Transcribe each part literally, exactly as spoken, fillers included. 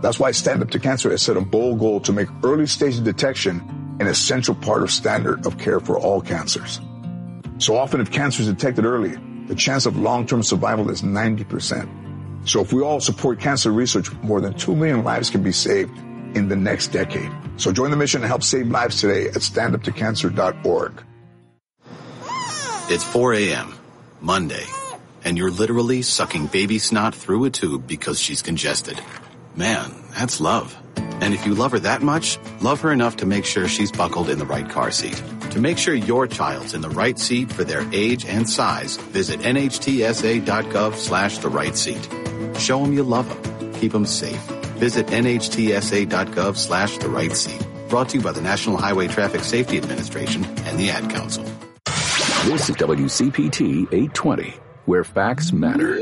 That's why Stand Up to Cancer has set a bold goal to make early stage detection an essential part of standard of care for all cancers. So often if cancer is detected early, the chance of long-term survival is ninety percent. So if we all support cancer research, more than two million lives can be saved in the next decade. So join the mission and help save lives today at stand up to cancer dot org. It's four a.m., Monday, and you're literally sucking baby snot through a tube because she's congested. Man, that's love. And if you love her that much, love her enough to make sure she's buckled in the right car seat. To make sure your child's in the right seat for their age and size, visit N H T S A dot gov slash the right seat. Show them you love them. Keep them safe. Visit N H T S A dot gov slash the right seat. Brought to you by the National Highway Traffic Safety Administration and the Ad Council. This is W C P T eight twenty, where facts matter.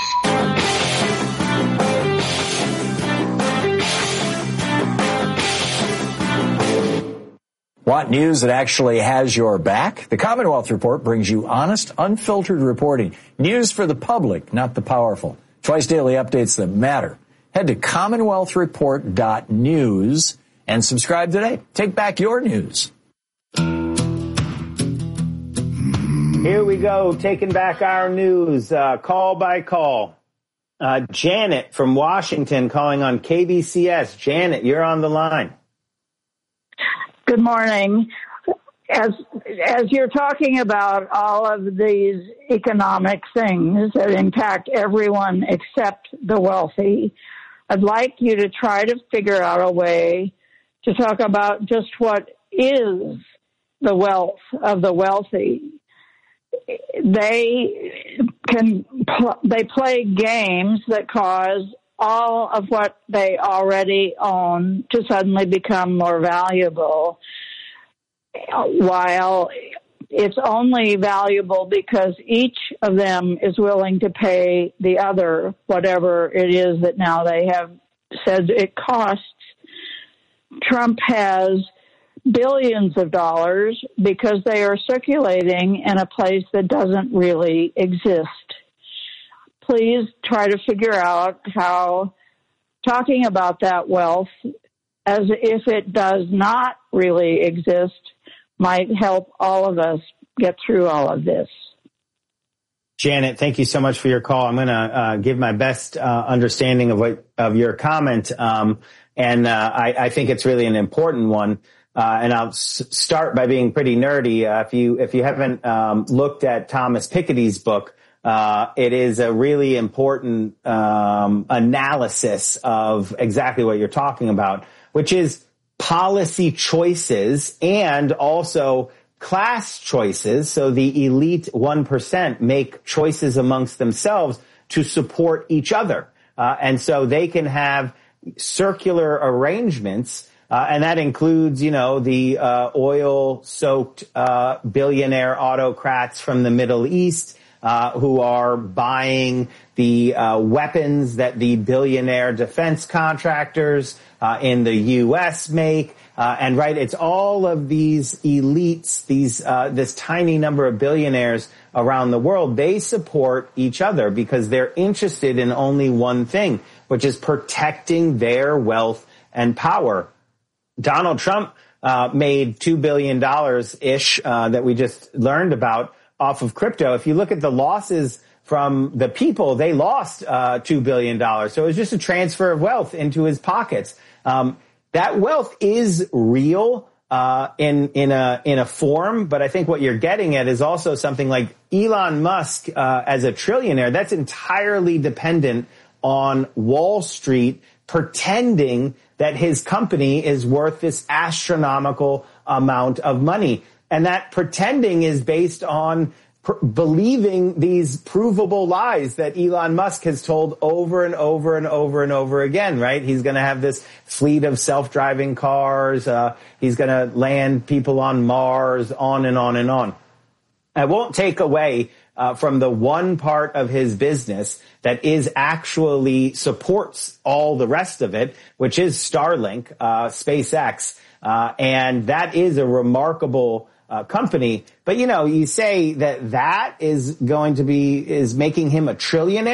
Want news that actually has your back? The Commonwealth Report brings you honest, unfiltered reporting. News for the public, not the powerful. Twice daily updates that matter. Head to commonwealth report dot news and subscribe today. Take back your news. Here we go, taking back our news, uh, call by call. Uh, Janet from Washington calling on K B C S. Janet, you're on the line. Good morning. As as you're talking about all of these economic things that impact everyone except the wealthy, I'd like you to try to figure out a way to talk about just what is the wealth of the wealthy. They can they play games that cause all of what they already own to suddenly become more valuable, while it's only valuable because each of them is willing to pay the other whatever it is that now they have said it costs. Trump has billions of dollars because they are circulating in a place that doesn't really exist. Please try to figure out how talking about that wealth as if it does not really exist might help all of us get through all of this. Janet, thank you so much for your call. I'm going to uh, give my best uh, understanding of what of your comment, um, and uh, I, I think it's really an important one. Uh, and I'll s- start by being pretty nerdy. Uh, if you if you haven't um, looked at Thomas Piketty's book, uh, it is a really important um, analysis of exactly what you're talking about, which is policy choices and also class choices. So the elite one percent make choices amongst themselves to support each other. Uh, and so they can have circular arrangements. Uh, and that includes, you know, the uh, oil-soaked uh, billionaire autocrats from the Middle East uh, who are buying the uh, weapons that the billionaire defense contractors uh, in the U S make. Uh, and right, it's all of these elites, these uh, this tiny number of billionaires around the world. They support each other because they're interested in only one thing, which is protecting their wealth and power. Donald Trump uh, made two billion dollars-ish uh, that we just learned about off of crypto. If you look at the losses from the people, they lost uh, two billion dollars. So it was just a transfer of wealth into his pockets. Um, that wealth is real uh, in in a in a form, but I think what you're getting at is also something like Elon Musk uh, as a trillionaire. That's entirely dependent on Wall Street pretending that his company is worth this astronomical amount of money. And that pretending is based on pr- believing these provable lies that Elon Musk has told over and over and over and over again, right? He's going to have this fleet of self-driving cars. Uh, he's going to land people on Mars, on and on and on. I won't take away uh, from the one part of his business that is actually supports all the rest of it, which is Starlink, uh, SpaceX. Uh, and that is a remarkable uh, company. But, you know, you say that that is going to be, is making him a trillionaire.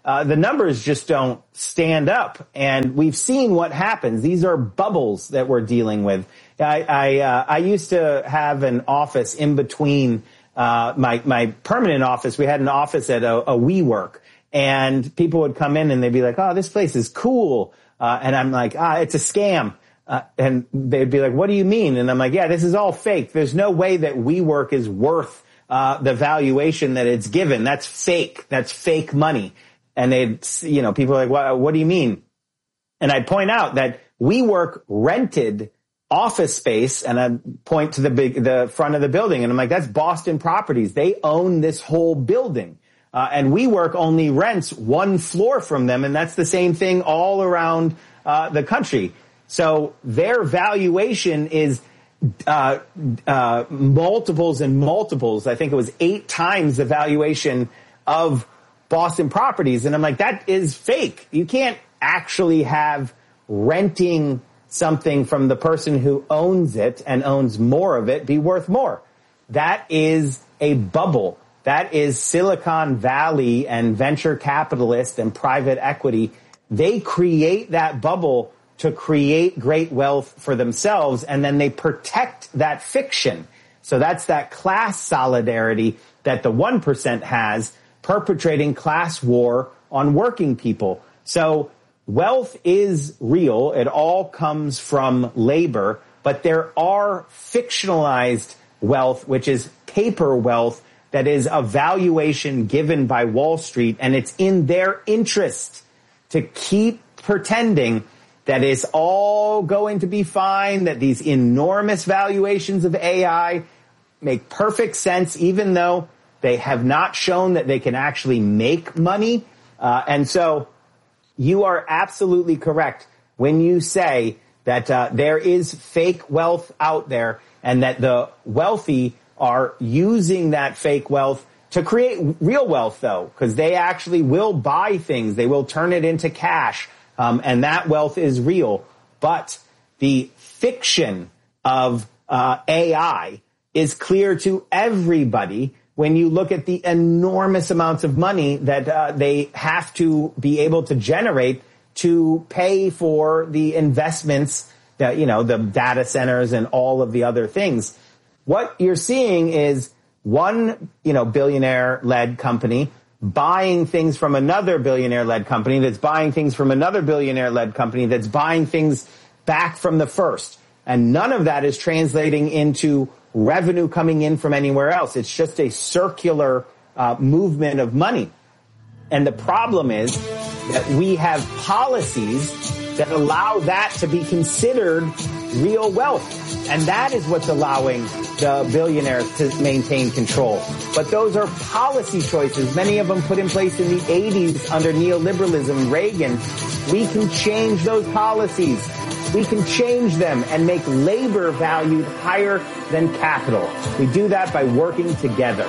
uh, the numbers just don't stand up. And we've seen what happens. These are bubbles that we're dealing with. I, I, uh, I used to have an office in between, uh, my, my permanent office. We had an office at a, a WeWork, and people would come in and they'd be like, oh, this place is cool. Uh, and I'm like, ah, it's a scam. Uh, and they'd be like, what do you mean? And I'm like, yeah, this is all fake. There's no way that WeWork is worth, uh, the valuation that it's given. That's fake. That's fake money. And they'd, you know, people are like, what, what do you mean? And I'd point out that WeWork rented office space, and I'd point to the big, the front of the building. And I'm like, that's Boston Properties. They own this whole building. Uh, and WeWork only rents one floor from them. And that's the same thing all around, uh, the country. So their valuation is, uh, uh, multiples and multiples. I think it was eight times the valuation of Boston Properties. And I'm like, that is fake. You can't actually have renting something from the person who owns it and owns more of it be worth more. That is a bubble. That is Silicon Valley and venture capitalists and private equity. They create that bubble to create great wealth for themselves, and then they protect that fiction. So that's that class solidarity that the one percent has, perpetrating class war on working people. So wealth is real. It all comes from labor, but there are fictionalized wealth, which is paper wealth, that is a valuation given by Wall Street, and it's in their interest to keep pretending that it's all going to be fine, that these enormous valuations of A I make perfect sense, even though they have not shown that they can actually make money. Uh, and so you are absolutely correct when you say that uh, there is fake wealth out there, and that the wealthy are using that fake wealth to create real wealth, though, because they actually will buy things. They will turn it into cash, um, and that wealth is real. But the fiction of uh, A I is clear to everybody when you look at the enormous amounts of money that uh, they have to be able to generate to pay for the investments, that, you know, the data centers and all of the other things. What you're seeing is one, you know, billionaire-led company buying things from another billionaire-led company that's buying things from another billionaire-led company that's buying things back from the first. And none of that is translating into revenue coming in from anywhere else. It's just a circular uh, movement of money. And the problem is that we have policies that allow that to be considered real wealth. And that is what's allowing the billionaires to maintain control. But those are policy choices, many of them put in place in the eighties under neoliberalism, Reagan. We can change those policies. We can change them and make labor valued higher than capital. We do that by working together.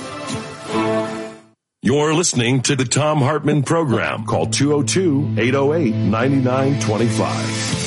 You're listening to the Thom Hartmann Program. Call two oh two, eight oh eight, nine nine two five.